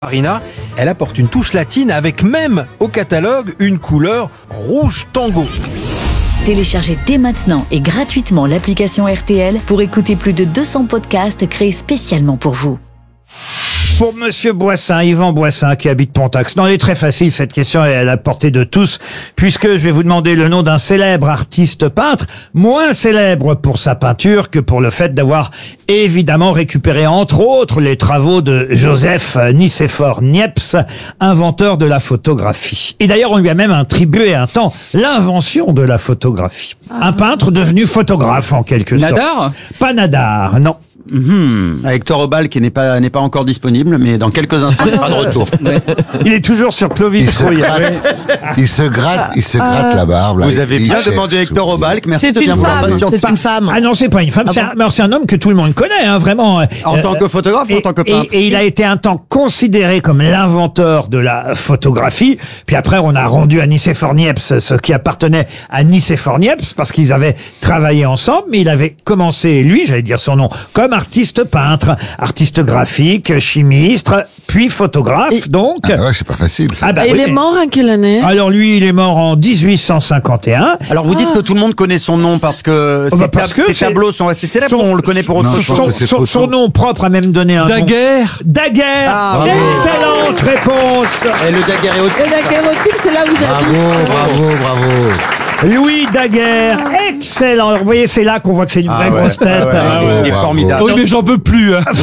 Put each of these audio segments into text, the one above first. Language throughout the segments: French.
Marina, elle apporte une touche latine avec même au catalogue une couleur rouge tango. Téléchargez dès maintenant et gratuitement l'application RTL pour écouter plus de 200 podcasts créés spécialement pour vous. Pour Monsieur Boissin, Yvan Boissin, qui habite Pontax. Non, elle est très facile, cette question est à la portée de tous, puisque je vais vous demander le nom d'un célèbre artiste peintre, moins célèbre pour sa peinture que pour le fait d'avoir évidemment récupéré, entre autres, les travaux de Joseph Nicéphore Niepce, inventeur de la photographie. Et d'ailleurs, on lui a même attribué un temps l'invention de la photographie. Un peintre devenu photographe, en quelque sorte. Nadar ? Pas Nadar, non. Hector Obal qui n'est pas encore disponible, mais dans quelques instants il sera de retour. Il est toujours sur Clovis Brouillard. Il se gratte la barbe. Là, Vous avez bien demandé Hector Obal, merci de bien vouloir patienter. C'est une femme. Ah non, c'est pas une femme, c'est un homme que tout le monde connaît, hein, vraiment. En tant que photographe ou en tant que peintre? Et il a été un temps considéré comme l'inventeur de la photographie. Puis après, on a rendu à Nicéphore Niepce ce qui appartenait à Nicéphore Niepce parce qu'ils avaient travaillé ensemble, mais il avait commencé, lui, j'allais dire son nom, comme artiste peintre, artiste graphique, chimiste, puis photographe, donc. Ah ouais, c'est pas facile. Ça. Ah bah Et oui. il est mort en quelle année? Alors lui, il est mort en 1851. Alors vous dites que tout le monde connaît son nom parce que ses tableaux sont assez célèbres, on le connaît pour autre Non, chose. Son nom propre a même donné un nom. Daguerre. Daguerre. Ah, Excellente réponse. Et le daguerréotype. Et la guerrotype, c'est là où j'habite. Bravo. Louis Daguerre, excellent. Alors, vous voyez, c'est là qu'on voit que c'est une vraie grosse tête. Il est formidable. Oui, mais j'en peux plus. Hein.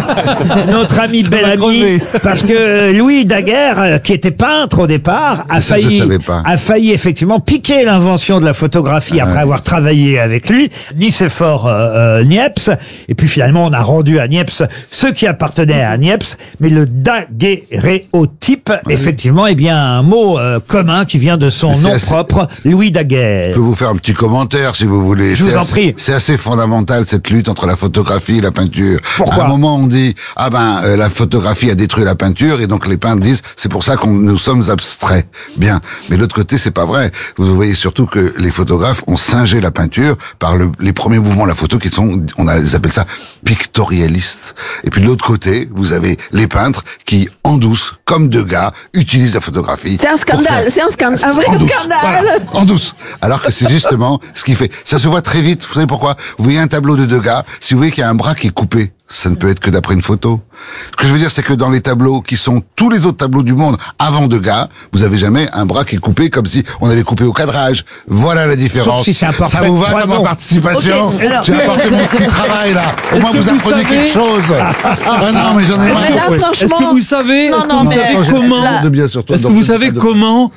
Notre ami Bellamy, parce que Louis Daguerre, qui était peintre au départ, a ça, je savais pas. failli effectivement piquer l'invention de la photographie après avoir travaillé avec lui, Nicéphore Niepce. Et puis finalement, on a rendu à Niepce ce qui appartenait à Niepce, mais le daguerréotype, effectivement, est bien un mot commun qui vient de son nom propre, Louis Daguerre. Je peux vous faire un petit commentaire si vous voulez. Je vous en prie. C'est assez fondamental cette lutte entre la photographie et la peinture. Pourquoi ? À un moment on dit la photographie a détruit la peinture et donc les peintres disent c'est pour ça que nous sommes abstraits. Bien, mais de l'autre côté c'est pas vrai. Vous voyez surtout que les photographes ont singé la peinture par les premiers mouvements de la photo qui sont ils appellent ça pictorialistes. Et puis de l'autre côté vous avez les peintres qui en douce comme Degas utilisent la photographie. C'est un scandale, un vrai En douce, scandale. voilà, en douce. Alors que c'est justement ce qui fait. Ça se voit très vite. Vous savez pourquoi? Vous voyez un tableau de Degas. Si vous voyez qu'il y a un bras qui est coupé, ça ne peut être que d'après une photo. Ce que je veux dire, c'est que dans les tableaux qui sont tous les autres tableaux du monde avant Degas, vous avez jamais un bras qui est coupé comme si on avait coupé au cadrage. Voilà la différence. Sauf si c'est un portrait ça vous de va dans Poison. ma participation? Ok, alors- J'ai apporté mon petit travail là. Au moins vous apprenez quelque chose. Ah non, mais j'en ai Mais marre. là, franchement. Est-ce que vous savez, Non, est-ce que non, vous mais- savez comment, là- De bien surtout est-ce que dans vous ce savez cas de- comment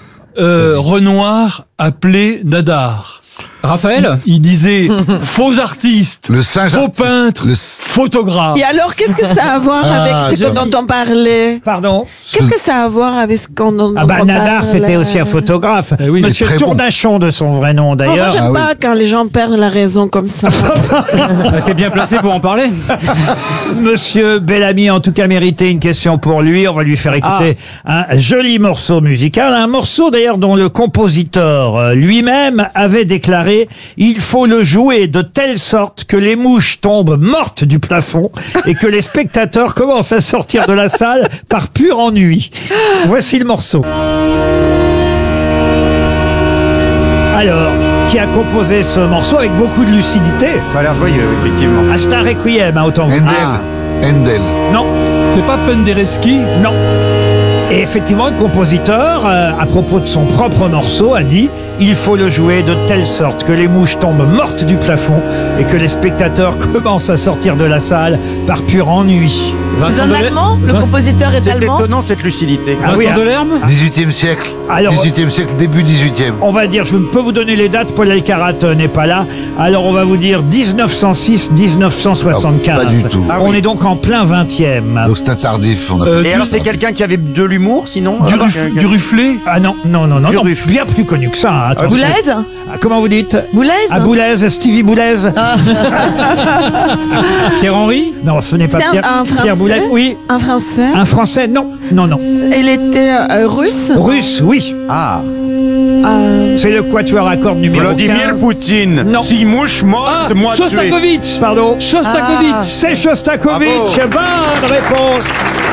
Renoir appelait Nadar? Raphaël. Il disait faux artiste, Le singe faux artiste. peintre, photographe. Et alors, qu'est-ce que ça a à voir avec ce dont on parlait? Pardon. Qu'est-ce que ça a à voir avec ce qu'on dont Ah bah on Nadar, parle, c'était aussi un photographe. oui, Monsieur c'est très bon. Tournachon de son vrai nom Oh, moi, d'ailleurs. j'aime pas quand les gens perdent la raison comme ça. T'es bien placé pour en parler. Monsieur Bellamy, en tout cas, méritait une question pour lui. On va lui faire écouter un joli morceau musical. Un morceau d'ailleurs dont le compositeur lui-même avait déclaré « Il faut le jouer de telle sorte que les mouches tombent mortes du plafond et que les spectateurs commencent à sortir de la salle par pur ennui. » Voici le morceau. Alors, qui a composé ce morceau avec beaucoup de lucidité? Ça a l'air joyeux, effectivement. Ah, c'est un requiem, hein, autant vous dire. Handel. Non. C'est pas Penderecki? Non. Et effectivement, le compositeur, à propos de son propre morceau, a dit « Il faut le jouer de telle sorte que les mouches tombent mortes du plafond et que les spectateurs commencent à sortir de la salle par pur ennui. » C'est un allemand? Le compositeur est C'est allemand? étonnant cette lucidité. Ah oui, Vincent Delerme? 18e siècle. Alors- 18e siècle, début 18e. On va dire, je peux vous donner les dates, Paul Elkarat n'est pas là. Alors on va vous dire 1906-1975. Ah, pas du tout. On est donc en plein 20e. Donc c'est un tardif. On appelle Et alors c'est quelqu'un qui avait de l'humour, sinon? Du Ruflet? Ah non, Ruff. bien plus connu que ça. Hein, attention. Boulez? Ah, comment vous dites? Boulez? Ah, Boulez, Stevie Boulez. Pierre-Henri? Non, ce n'est pas C'est Pierre, un Français? Pierre Boulez. Oui. Un Français? Un Français, non. Il était russe? Russe, oui. Ah. C'est le quatuor à cordes numéro 15. Poutine. Non. Si mouche morte, moi tué. Shostakovich! Pardon. Shostakovich! C'est Shostakovich. Bravo. Bonne réponse